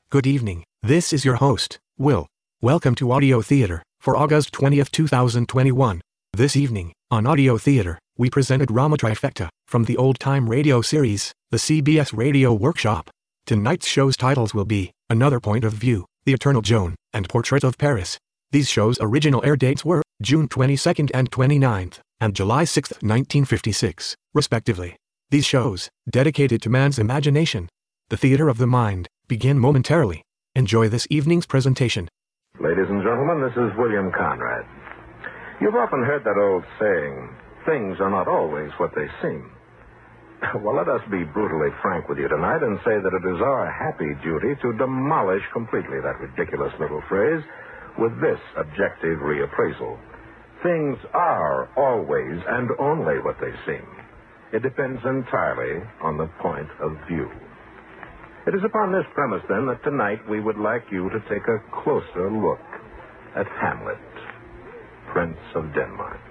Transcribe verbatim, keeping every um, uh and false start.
Good evening, this is your host, Will. Welcome to Audio Theater, for August twentieth, two thousand twenty-one. This evening, on Audio Theater, we presented Rama Trifecta, from the old-time radio series, the C B S Radio Workshop. Tonight's show's titles will be, Another Point of View, The Eternal Joan, and Portrait of Paris. These shows' original air dates were, June twenty-second and twenty-ninth, and July sixth, nineteen fifty-six, respectively. These shows, dedicated to man's imagination, the theater of the mind, begin momentarily. Enjoy this evening's presentation. Ladies and gentlemen, this is William Conrad. You've often heard that old saying, things are not always what they seem. Well, let us be brutally frank with you tonight and say that it is our happy duty to demolish completely that ridiculous little phrase with this objective reappraisal. Things are always and only what they seem. It depends entirely on the point of view. It is upon this premise, then, that tonight we would like you to take a closer look at Hamlet, Prince of Denmark.